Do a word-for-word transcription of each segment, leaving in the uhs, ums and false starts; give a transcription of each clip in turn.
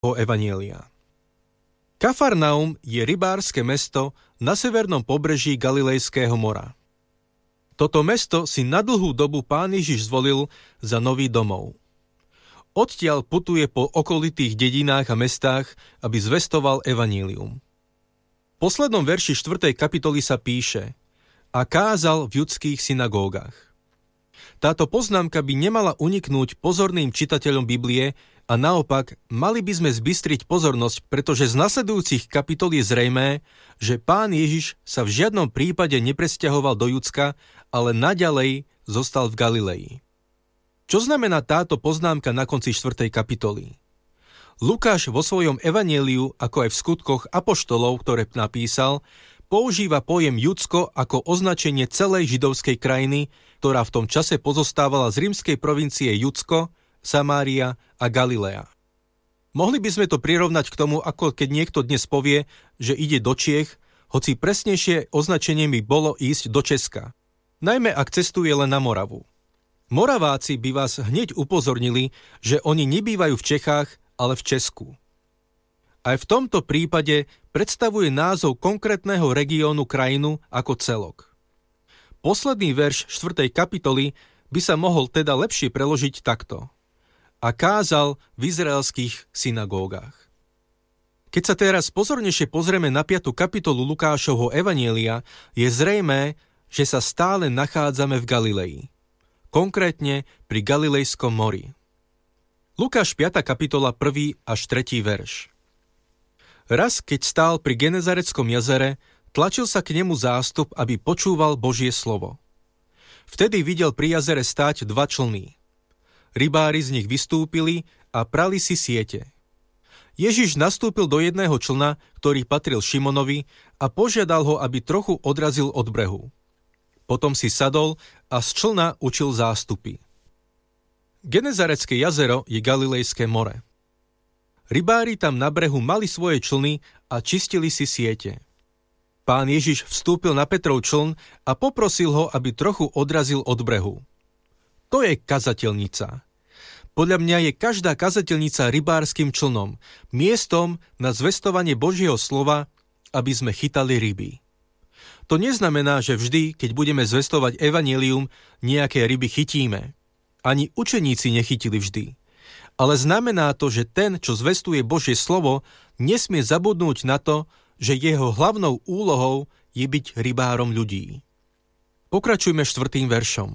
Evanjelia. Kafarnaum je rybárske mesto na severnom pobreží Galilejského mora. Toto mesto si na dlhú dobu Pán Ježiš zvolil za nový domov. Odtiaľ putuje po okolitých dedinách a mestách, aby zvestoval evanjelium. V poslednom verši štvrtej kapitoly sa píše: a kázal v judských synagógach. Táto poznámka by nemala uniknúť pozorným čitateľom Biblie a naopak mali by sme zbystriť pozornosť, pretože z nasledujúcich kapitol je zrejmé, že Pán Ježiš sa v žiadnom prípade nepresťahoval do Judska, ale naďalej zostal v Galilei. Čo znamená táto poznámka na konci štvrtej kapitoly? Lukáš vo svojom evanjeliu, ako aj v skutkoch apoštolov, ktoré napísal, používa pojem Judsko ako označenie celej židovskej krajiny, ktorá v tom čase pozostávala z rímskej provincie Judsko, Samária a Galilea. Mohli by sme to prirovnať k tomu, ako keď niekto dnes povie, že ide do Čiech, hoci presnejšie označenie by bolo ísť do Česka. Najmä ak cestuje len na Moravu. Moraváci by vás hneď upozornili, že oni nebývajú v Čechách, ale v Česku. Aj v tomto prípade predstavuje názov konkrétneho regiónu krajinu ako celok. Posledný verš štvrtej kapitoly by sa mohol teda lepšie preložiť takto: a kázal v izraelských synagógach. Keď sa teraz pozornejšie pozrieme na piatu kapitolu Lukášovho evanjelia, je zrejmé, že sa stále nachádzame v Galilei. Konkrétne pri Galilejskom mori. Lukáš piata kapitola prvý až tretí verš. Raz, keď stál pri Genezareckom jazere, tlačil sa k nemu zástup, aby počúval Božie slovo. Vtedy videl pri jazere stáť dva člny. Rybári z nich vystúpili a prali si siete. Ježiš nastúpil do jedného člna, ktorý patril Šimonovi, a požiadal ho, aby trochu odrazil od brehu. Potom si sadol a z člna učil zástupy. Genezarecké jazero je Galilejské more. Rybári tam na brehu mali svoje člny a čistili si siete. Pán Ježiš vstúpil na Petrov čln a poprosil ho, aby trochu odrazil od brehu. To je kazateľnica. Podľa mňa je každá kazateľnica rybárskym člnom, miestom na zvestovanie Božieho slova, aby sme chytali ryby. To neznamená, že vždy, keď budeme zvestovať evanjelium, nejaké ryby chytíme. Ani učeníci nechytili vždy. Ale znamená to, že ten, čo zvestuje Božie slovo, nesmie zabudnúť na to, že jeho hlavnou úlohou je byť rybárom ľudí. Pokračujme štvrtým veršom.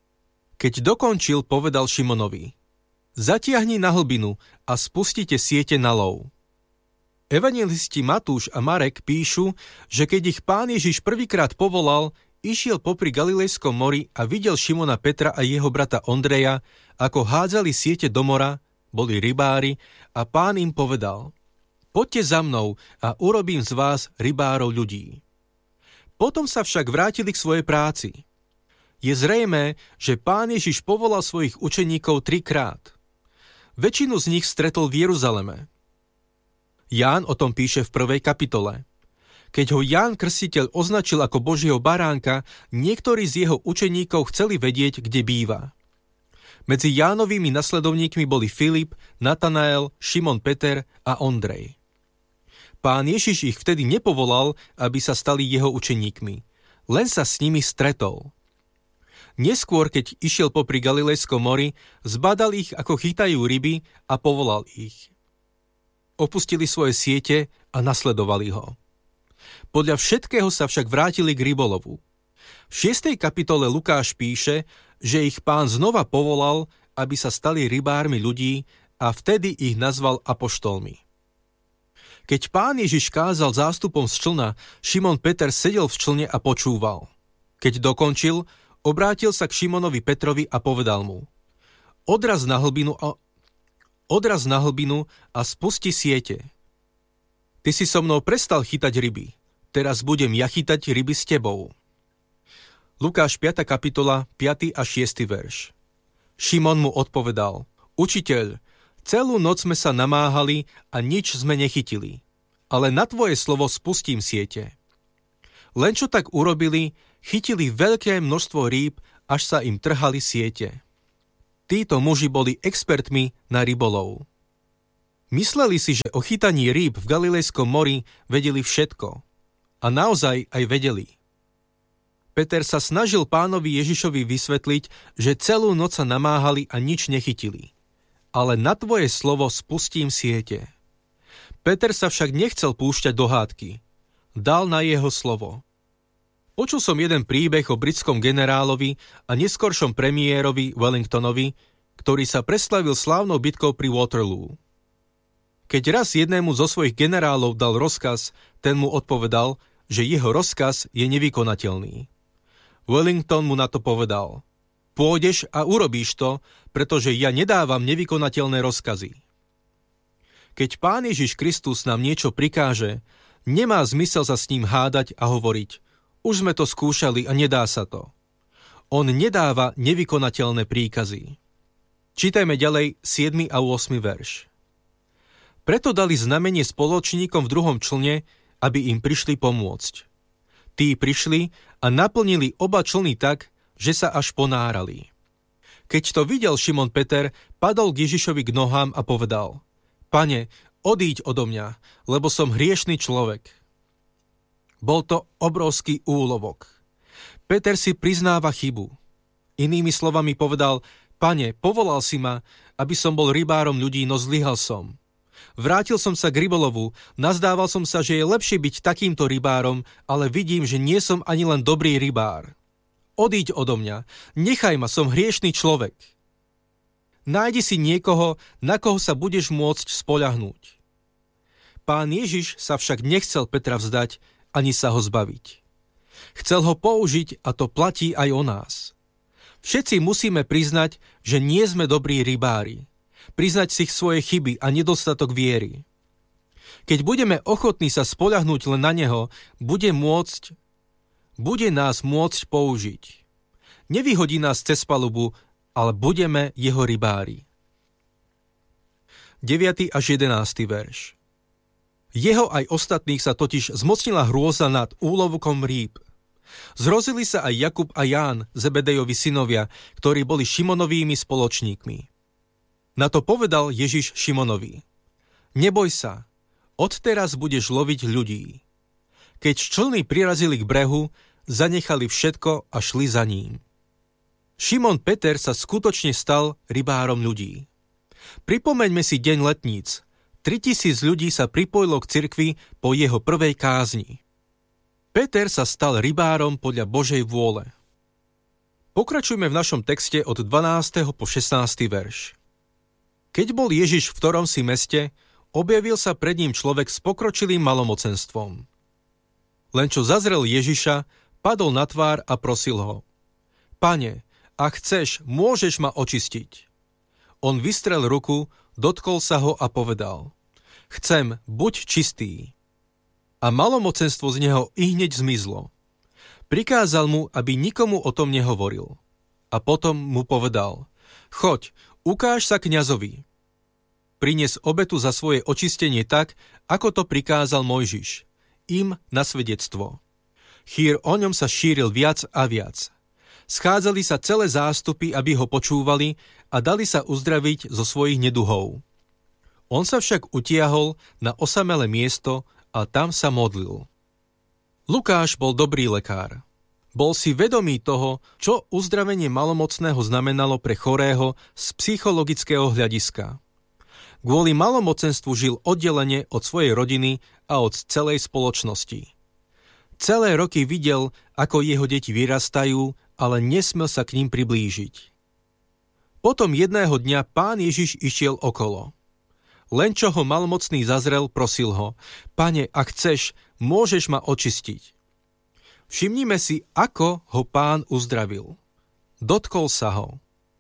Keď dokončil, povedal Šimonovi: zatiahni na hlbinu a spustite siete na lov. Evanjelisti Matúš a Marek píšu, že keď ich Pán Ježiš prvýkrát povolal, išiel popri Galilejskom mori a videl Šimona Petra a jeho brata Ondreja, ako hádzali siete do mora, boli rybári, a Pán im povedal: poďte za mnou a urobím z vás rybárov ľudí. Potom sa však vrátili k svojej práci. Je zrejmé, že Pán Ježiš povolal svojich učeníkov trikrát. Väčšinu z nich stretol v Jeruzaleme. Ján o tom píše v prvej kapitole. Keď ho Ján Krstiteľ označil ako Božieho baránka, niektorí z jeho učeníkov chceli vedieť, kde býva. Medzi Jánovými nasledovníkmi boli Filip, Natanael, Šimon Peter a Ondrej. Pán Ježiš ich vtedy nepovolal, aby sa stali jeho učeníkmi. Len sa s nimi stretol. Neskôr, keď išiel popri Galilejskom mori, zbadal ich, ako chytajú ryby, a povolal ich. Opustili svoje siete a nasledovali ho. Podľa všetkého sa však vrátili k rybolovu. V šiestej kapitole Lukáš píše, že ich Pán znova povolal, aby sa stali rybármi ľudí, a vtedy ich nazval apoštolmi. Keď Pán Ježiš kázal zástupom z člna, Šimon Peter sedel v člne a počúval. Keď dokončil, obrátil sa k Šimonovi Petrovi a povedal mu: Odraz na hlbinu a, odraz na hlbinu a spusti siete. Ty si so mnou prestal chytať ryby, teraz budem ja chytať ryby s tebou. Lukáš piata kapitola, piaty a šiesty verš. Šimon mu odpovedal: Učiteľ, celú noc sme sa namáhali a nič sme nechytili, ale na tvoje slovo spustím siete. Len čo tak urobili, chytili veľké množstvo rýb, až sa im trhali siete. Títo muži boli expertmi na rybolov. Mysleli si, že o chytaní rýb v Galilejskom mori vedeli všetko. A naozaj aj vedeli. Peter sa snažil pánovi Ježišovi vysvetliť, že celú noc sa namáhali a nič nechytili. Ale na tvoje slovo spustím siete. Peter sa však nechcel púšťať do hádky. Dal na jeho slovo. Počul som jeden príbeh o britskom generálovi a neskoršom premiérovi Wellingtonovi, ktorý sa preslavil slávnou bitkou pri Waterloo. Keď raz jednému zo svojich generálov dal rozkaz, ten mu odpovedal, že jeho rozkaz je nevykonateľný. Wellington mu na to povedal: pôjdeš a urobíš to, pretože ja nedávam nevykonateľné rozkazy. Keď Pán Ježiš Kristus nám niečo prikáže, nemá zmysel sa s ním hádať a hovoriť: už sme to skúšali a nedá sa to. On nedáva nevykonateľné príkazy. Čítajme ďalej siedmy a ôsmy verš. Preto dali znamenie spoločníkom v druhom člne, aby im prišli pomôcť. Tí prišli a naplnili oba člny tak, že sa až ponárali. Keď to videl Šimon Peter, padol k Ježišovi k nohám a povedal: Pane, odíď odo mňa, lebo som hriešny človek. Bol to obrovský úlovok. Peter si priznáva chybu. Inými slovami povedal: Pane, povolal si ma, aby som bol rybárom ľudí, no zlyhal som. Vrátil som sa k rybolovu, nazdával som sa, že je lepšie byť takýmto rybárom, ale vidím, že nie som ani len dobrý rybár. Odíď odo mňa, nechaj ma, som hriešný človek. Nájdi si niekoho, na koho sa budeš môcť spoľahnúť. Pán Ježiš sa však nechcel Petra vzdať, ani sa ho zbaviť. Chcel ho použiť a to platí aj o nás. Všetci musíme priznať, že nie sme dobrí rybári. Priznať si svoje chyby a nedostatok viery. Keď budeme ochotní sa spoľahnúť len na neho, bude môcť, bude nás môcť použiť. Nevyhodí nás cez palubu, ale budeme jeho rybári. deviaty až jedenásty verš. Jeho aj ostatných sa totiž zmocnila hrôza nad úlovkom rýb. Zrozili sa aj Jakub a Ján, Zebedejovi synovia, ktorí boli Šimonovými spoločníkmi. Na to povedal Ježiš Šimonovi: Neboj sa, odteraz budeš loviť ľudí. Keď člny prirazili k brehu, zanechali všetko a šli za ním. Šimon Peter sa skutočne stal rybárom ľudí. Pripomeňme si deň letníc. tritisíc ľudí sa pripojilo k cirkvi po jeho prvej kázni. Peter sa stal rybárom podľa Božej vôle. Pokračujme v našom texte od dvanásteho po šestnásty verš. Keď bol Ježiš v ktorom si meste, objavil sa pred ním človek s pokročilým malomocenstvom. Len čo zazrel Ježiša, padol na tvár a prosil ho: Pane, ak chceš, môžeš ma očistiť. On vystrel ruku, dotkol sa ho a povedal: Chcem, buď čistý. A malomocenstvo z neho ihneď zmizlo. Prikázal mu, aby nikomu o tom nehovoril. A potom mu povedal: Choď, ukáž sa kňazovi. Prines obetu za svoje očistenie tak, ako to prikázal Mojžiš, im na svedectvo. Chýr o ňom sa šíril viac a viac. Schádzali sa celé zástupy, aby ho počúvali a dali sa uzdraviť zo svojich neduhov. On sa však utiahol na osamelé miesto a tam sa modlil. Lukáš bol dobrý lekár. Bol si vedomý toho, čo uzdravenie malomocného znamenalo pre chorého z psychologického hľadiska. Kvôli malomocenstvu žil oddelene od svojej rodiny a od celej spoločnosti. Celé roky videl, ako jeho deti vyrastajú, ale nesmel sa k ním priblížiť. Potom jedného dňa Pán Ježiš išiel okolo. Len čo ho malomocný zazrel, prosil ho: Pane, ak chceš, môžeš ma očistiť. Všimnime si, ako ho Pán uzdravil. Dotkol sa ho.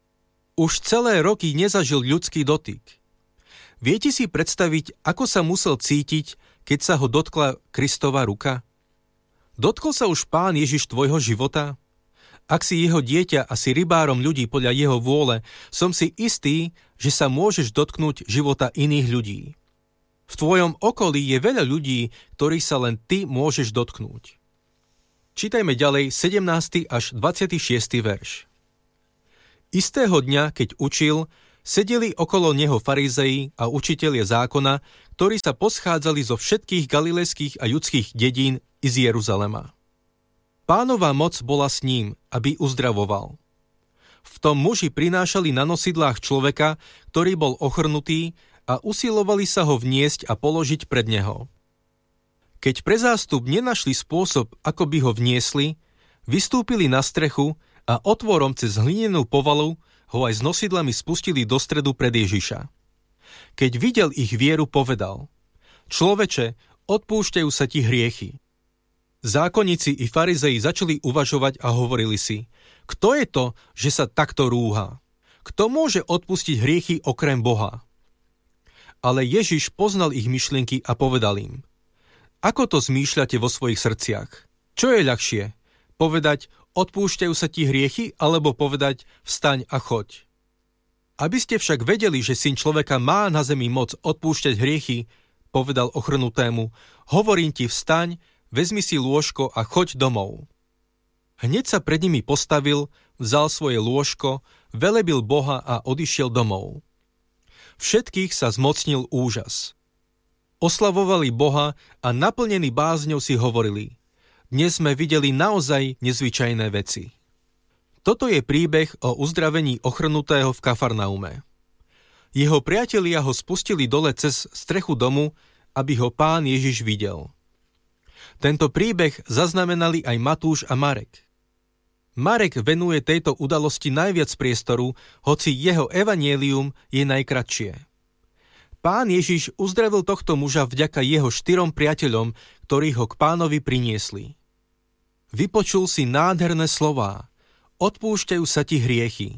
Už celé roky nezažil ľudský dotyk. Viete si predstaviť, ako sa musel cítiť, keď sa ho dotkla Kristova ruka? Dotkol sa už Pán Ježiš tvojho života? Ak si jeho dieťa a si rybárom ľudí podľa jeho vôle, som si istý, že sa môžeš dotknúť života iných ľudí. V tvojom okolí je veľa ľudí, ktorých sa len ty môžeš dotknúť. Čítajme ďalej sedemnásty až dvadsiaty šiesty verš. Istého dňa, keď učil, Sedeli okolo neho farizei a učitelia zákona, ktorí sa poschádzali zo všetkých galilejských a judských dedín i z Jeruzalema. Pánova moc bola s ním, aby uzdravoval. V tom muži prinášali na nosidlách človeka, ktorý bol ochrnutý, a usilovali sa ho vniesť a položiť pred neho. Keď pre zástup nenašli spôsob, ako by ho vniesli, vystúpili na strechu a otvorom cez hlinenú povalu ho aj s nosidlami spustili do stredu pred Ježiša. Keď videl ich vieru, povedal: Človeče, odpúšťajú sa ti hriechy. Zákonníci i farizei začali uvažovať a hovorili si: Kto je to, že sa takto rúha? Kto môže odpustiť hriechy okrem Boha? Ale Ježiš poznal ich myšlienky a povedal im: Ako to zmýšľate vo svojich srdciach? Čo je ľahšie? Povedať: Odpúšťajú sa ti hriechy, alebo povedať: Vstaň a choď. Aby ste však vedeli, že Syn človeka má na zemi moc odpúšťať hriechy, povedal ochrnutému: Hovorím ti, vstaň, vezmi si lôžko a choď domov. Hneď sa pred nimi postavil, vzal svoje lôžko, velebil Boha a odišiel domov. Všetkých sa zmocnil úžas. Oslavovali Boha a naplnení bázňou si hovorili: Dnes sme videli naozaj nezvyčajné veci. Toto je príbeh o uzdravení ochrnutého v Kafarnaume. Jeho priatelia ho spustili dole cez strechu domu, aby ho Pán Ježiš videl. Tento príbeh zaznamenali aj Matúš a Marek. Marek venuje tejto udalosti najviac priestoru, hoci jeho evanjelium je najkratšie. Pán Ježiš uzdravil tohto muža vďaka jeho štyrom priateľom, ktorí ho k Pánovi priniesli. Vypočul si nádherné slová: Odpúšťajú sa ti hriechy.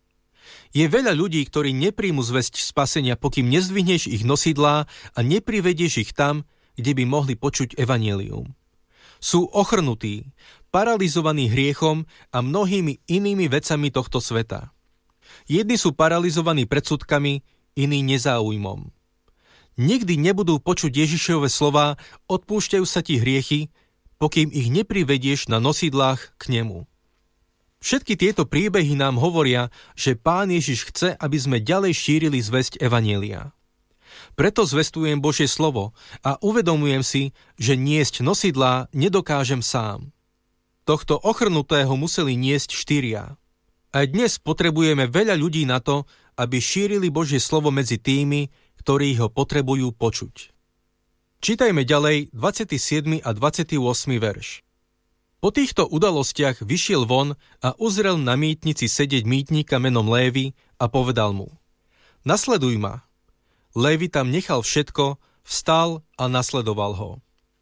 Je veľa ľudí, ktorí nepríjmu zvesť spasenia, pokým nezdvihneš ich nosidlá a neprivedieš ich tam, kde by mohli počuť evanjelium. Sú ochrnutí, paralizovaní hriechom a mnohými inými vecami tohto sveta. Jedni sú paralizovaní predsudkami, iní nezáujmom. Nikdy nebudú počuť Ježišove slová: Odpúšťajú sa ti hriechy, pokým ich neprivedieš na nosidlách k nemu. Všetky tieto príbehy nám hovoria, že Pán Ježiš chce, aby sme ďalej šírili zvesť evanjelia. Preto zvestujem Božie slovo a uvedomujem si, že niesť nosidlá nedokážem sám. Tohto ochrnutého museli niesť štyria. Aj dnes potrebujeme veľa ľudí na to, aby šírili Božie slovo medzi tými, ktorí ho potrebujú počuť. Čítajme ďalej dvadsiaty siedmy a dvadsiaty ôsmy verš. Po týchto udalostiach vyšiel von a uzrel na mýtnici sedieť mýtnika menom Lévi a povedal mu: Nasleduj ma. Lévi tam nechal všetko, vstal a nasledoval ho.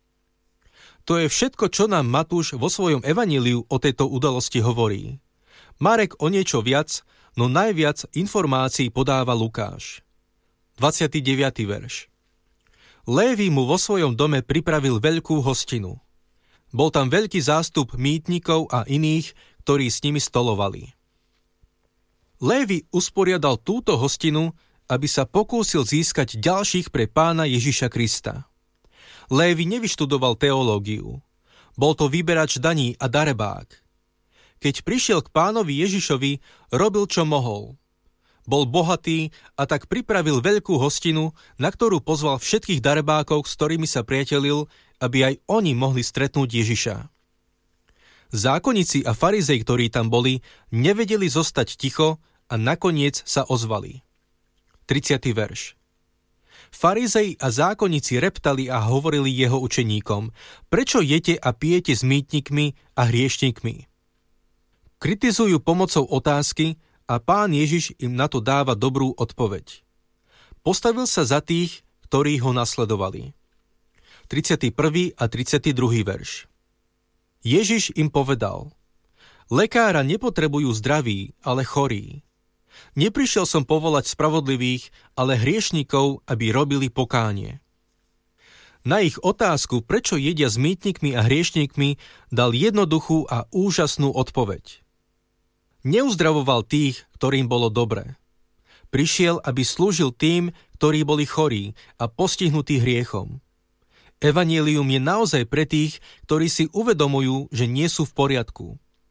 To je všetko, čo nám Matúš vo svojom evanjeliu o tejto udalosti hovorí. Marek o niečo viac, no najviac informácií podáva Lukáš. dvadsiaty deviaty verš. Lévi mu vo svojom dome pripravil veľkú hostinu. Bol tam veľký zástup mýtnikov a iných, ktorí s nimi stolovali. Lévi usporiadal túto hostinu, aby sa pokúsil získať ďalších pre Pána Ježiša Krista. Lévi nevyštudoval teológiu. Bol to vyberač daní a darebák. Keď prišiel k Pánovi Ježišovi, robil, čo mohol. Bol bohatý a tak pripravil veľkú hostinu, na ktorú pozval všetkých darebákov, s ktorými sa priatelil, aby aj oni mohli stretnúť Ježiša. Zákonníci a farizei, ktorí tam boli, nevedeli zostať ticho a nakoniec sa ozvali. tridsiaty verš. Farizei a zákonníci reptali a hovorili jeho učeníkom: Prečo jete a pijete s mýtnikmi a hriešnikmi? Kritizujú pomocou otázky a Pán Ježiš im na to dáva dobrú odpoveď. Postavil sa za tých, ktorí ho nasledovali. tridsiaty prvý a tridsiaty druhý verš. Ježiš im povedal: Lekára nepotrebujú zdraví, ale chorí. Neprišiel som povolať spravodlivých, ale hriešnikov, aby robili pokánie. Na ich otázku, prečo jedia s mýtnikmi a hriešnikmi, dal jednoduchú a úžasnú odpoveď. Neuzdravoval tých, ktorým bolo dobre. Prišiel, aby slúžil tým, ktorí boli chorí a postihnutí hriechom. Evanjelium je naozaj pre tých, ktorí si uvedomujú, že nie sú v poriadku.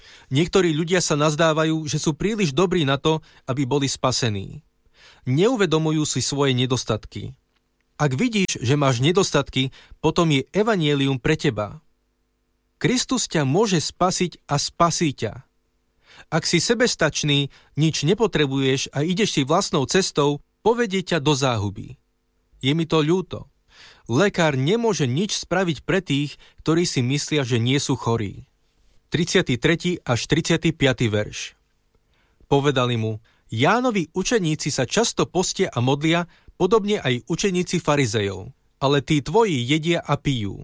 Niektorí ľudia sa nazdávajú, že sú príliš dobrí na to, aby boli spasení. Neuvedomujú si svoje nedostatky. Ak vidíš, že máš nedostatky, potom je evanjelium pre teba. Kristus ťa môže spasiť a spasí ťa. Ak si sebestačný, nič nepotrebuješ a ideš si vlastnou cestou, povedie ťa do záhuby. Je mi to ľúto. Lekár nemôže nič spraviť pre tých, ktorí si myslia, že nie sú chorí. tridsiaty tretí až tridsiaty piaty verš. Povedali mu, Jánovi učeníci sa často postia a modlia, podobne aj učeníci farizejov, ale tí tvoji jedia a pijú.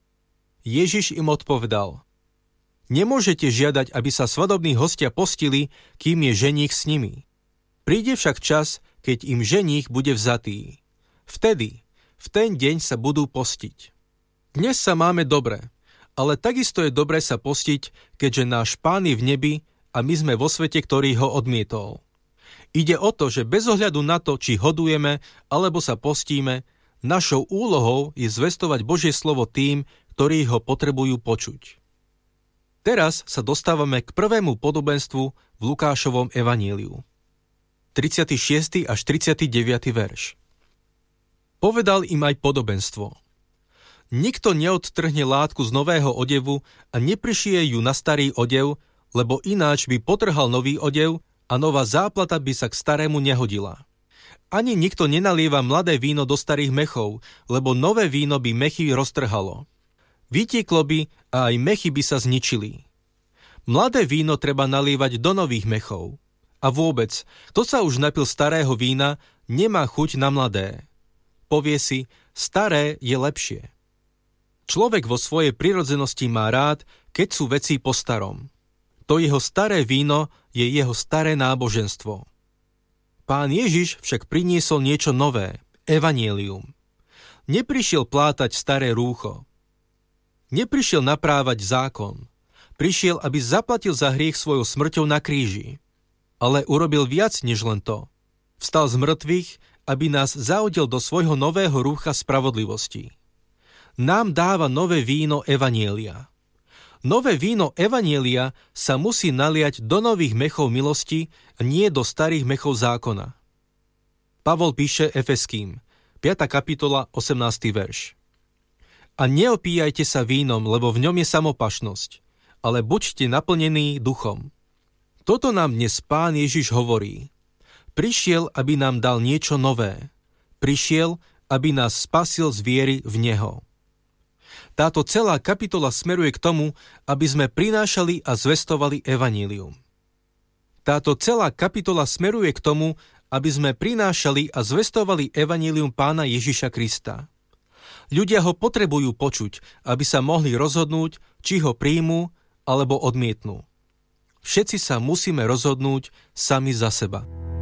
Ježiš im odpovedal, nemôžete žiadať, aby sa svadobní hostia postili, kým je ženích s nimi. Príde však čas, keď im ženích bude vzatý. Vtedy, v ten deň sa budú postiť. Dnes sa máme dobre, ale takisto je dobre sa postiť, keďže náš Pán je v nebi a my sme vo svete, ktorý ho odmietol. Ide o to, že bez ohľadu na to, či hodujeme alebo sa postíme, našou úlohou je zvestovať Božie slovo tým, ktorí ho potrebujú počuť. Teraz sa dostávame k prvému podobenstvu v Lukášovom evaníliu. tridsiaty šiesty až tridsiaty deviaty verš. Povedal im aj podobenstvo. Nikto neodtrhne látku z nového odevu a neprišije ju na starý odev, lebo ináč by potrhal nový odev a nová záplata by sa k starému nehodila. Ani nikto nenalieva mladé víno do starých mechov, lebo nové víno by mechy roztrhalo. Vytieklo by a aj mechy by sa zničili. Mladé víno treba nalievať do nových mechov. A vôbec, kto sa už napil starého vína, nemá chuť na mladé. Povie si, staré je lepšie. Človek vo svojej prirodzenosti má rád, keď sú veci po starom. To jeho staré víno je jeho staré náboženstvo. Pán Ježiš však priniesol niečo nové, evanjelium. Neprišiel plátať staré rúcho. Neprišiel naprávať zákon. Prišiel, aby zaplatil za hriech svojou smrťou na kríži. Ale urobil viac než len to. Vstal z mŕtvych, aby nás zahodil do svojho nového rúcha spravodlivosti. Nám dáva nové víno evanjelia. Nové víno evanjelia sa musí naliať do nových mechov milosti a nie do starých mechov zákona. Pavol píše Efeským, piata kapitola, osemnásty verš. A neopíjajte sa vínom, lebo v ňom je samopašnosť, ale buďte naplnení duchom. Toto nám dnes Pán Ježiš hovorí. Prišiel, aby nám dal niečo nové. Prišiel, aby nás spasil z viery v Neho. Táto celá kapitola smeruje k tomu, aby sme prinášali a zvestovali evanjelium. Táto celá kapitola smeruje k tomu, aby sme prinášali a zvestovali evanjelium Pána Ježiša Krista. Ľudia ho potrebujú počuť, aby sa mohli rozhodnúť, či ho príjmu alebo odmietnú. Všetci sa musíme rozhodnúť sami za seba.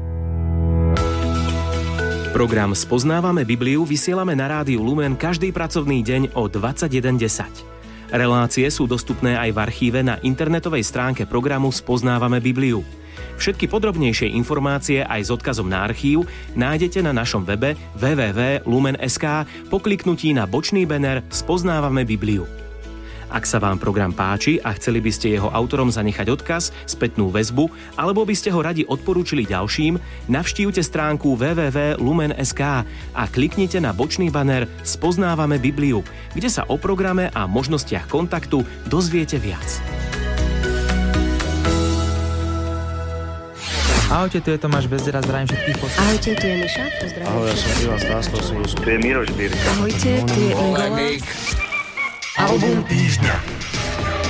Program Spoznávame Bibliu vysielame na rádiu Lumen každý pracovný deň o dvadsaťjeden desať. Relácie sú dostupné aj v archíve na internetovej stránke programu Spoznávame Bibliu. Všetky podrobnejšie informácie aj s odkazom na archív nájdete na našom webe w w w bodka lumen bodka es ká po kliknutí na bočný banner Spoznávame Bibliu. Ak sa vám program páči a chceli by ste jeho autorom zanechať odkaz, spätnú väzbu, alebo by ste ho radi odporúčili ďalším, navštívte stránku w w w bodka lumen bodka es ká a kliknite na bočný banner Spoznávame Bibliu, kde sa o programe a možnostiach kontaktu dozviete viac. Ahojte, tu je Tomáš Bezdera, zdravím všetkých poslucháčov. Ahojte, tu je Miša, pozdravím. Ahoj, ja som Ivan Stáslo, tu je Miroš Birka. Ahojte, tu je Ingola. Album týždňa.